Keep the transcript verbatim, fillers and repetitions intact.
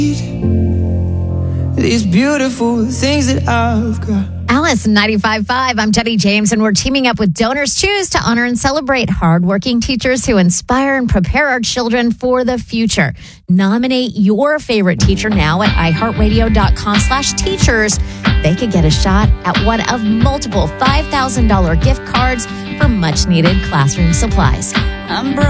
These beautiful things that I've got. Alice, ninety-five point five. I'm Jenny James, and we're teaming up with Donors Choose to honor and celebrate hardworking teachers who inspire and prepare our children for the future. Nominate your favorite teacher now at iheartradio.com slash teachers. They could get a shot at one of multiple five thousand dollars gift cards for much-needed classroom supplies. I'm broke.